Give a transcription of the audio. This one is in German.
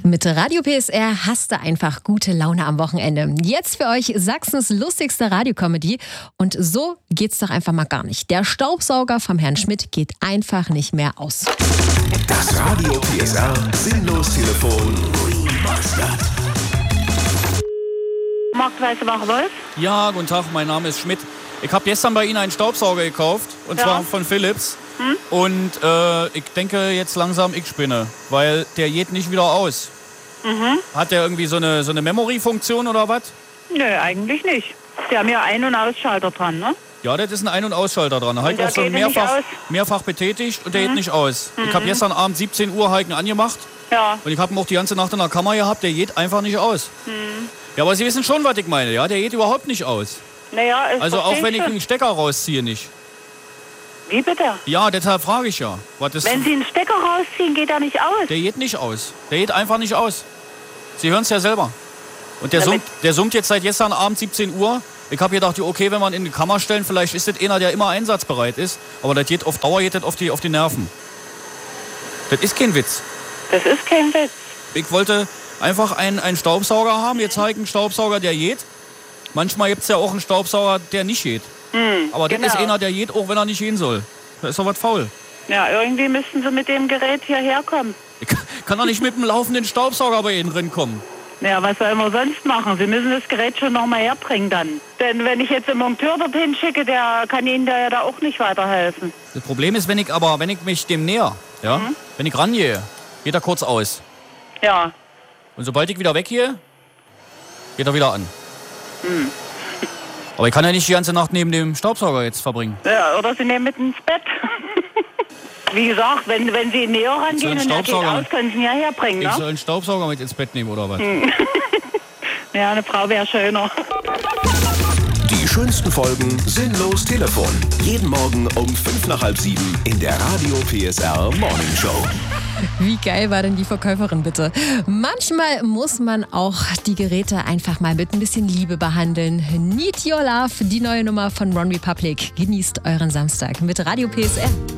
Mit Radio PSR hast du einfach gute Laune am Wochenende. Jetzt für euch Sachsens lustigste Radiocomedy. Und so geht's doch einfach mal gar nicht. Der Staubsauger vom Herrn Schmidt geht einfach nicht mehr aus. Das Radio PSR Sinnlos-Telefon. Marktweise Wolf? Ja, guten Tag, mein Name ist Schmidt. Ich habe gestern bei Ihnen einen Staubsauger gekauft, und zwar von Philips. Und ich denke jetzt langsam, ich spinne, weil der geht nicht wieder aus. Hat der irgendwie so eine Memory-Funktion oder was? Nö, eigentlich nicht. Sie haben ja Ein- und Ausschalter dran, ne? Ja, das ist ein Ein- und Ausschalter dran. Halt der auch so geht nicht aus? mehrfach betätigt und der geht nicht aus. Ich habe gestern Abend 17 Uhr Heiken angemacht. Ja. Und ich habe ihn auch die ganze Nacht in der Kammer gehabt, der geht einfach nicht aus. Ja, aber Sie wissen schon, was ich meine, ja? Der geht überhaupt nicht aus. Naja, es Also auch wenn ich schon. den Stecker rausziehe, nicht. Wie bitte? Ja, deshalb frage ich ja. Wenn Sie einen Stecker rausziehen, geht er nicht aus. Der geht nicht aus. Der geht einfach nicht aus. Sie hören es ja selber. Und der summt jetzt seit gestern Abend 17 Uhr. Ich habe gedacht, okay, wenn wir ihn in die Kammer stellen, vielleicht ist das einer, der immer einsatzbereit ist. Aber das geht auf Dauer geht das auf die Nerven. Das ist kein Witz. Das ist kein Witz. Ich wollte einfach einen Staubsauger haben. Jetzt habe ich einen Staubsauger, der geht. Manchmal gibt es ja auch einen Staubsauger, der nicht geht. Aber das ist einer, der geht, auch wenn er nicht gehen soll. Da ist doch was faul. Ja, irgendwie müssten Sie mit dem Gerät hierher kommen. Ich kann doch nicht mit dem laufenden Staubsauger bei Ihnen drin kommen. Ja, was sollen wir sonst machen? Sie müssen das Gerät schon noch mal herbringen dann. Denn wenn ich jetzt den Monteur dorthin schicke, der kann Ihnen da auch nicht weiterhelfen. Das Problem ist, wenn ich mich dem näher, ja, wenn ich rangehe, geht er kurz aus. Ja. Und sobald ich wieder weggehe, geht er wieder an. Aber ich kann ja nicht die ganze Nacht neben dem Staubsauger jetzt verbringen. Ja, oder Sie nehmen mit ins Bett. Wie gesagt, wenn Sie näher rangehen und der geht aus, können Sie ihn ja herbringen, ne? Ich soll einen Staubsauger mit ins Bett nehmen, oder was? Ja, eine Frau wäre schöner. Die schönsten Folgen Sinnlos Telefon. Jeden Morgen um 6:55 in der Radio PSR Morning Show. Wie geil war denn die Verkäuferin bitte? Manchmal muss man auch die Geräte einfach mal mit ein bisschen Liebe behandeln. Need Your Love, die neue Nummer von OneRepublic. Genießt euren Samstag mit Radio PSR.